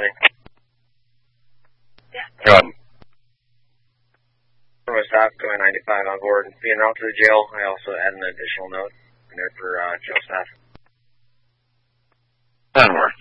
running. Yeah. Go ahead. From a stop, going 95 on board. Being route to the jail, I also add an additional note in there for jail staff. 10 more.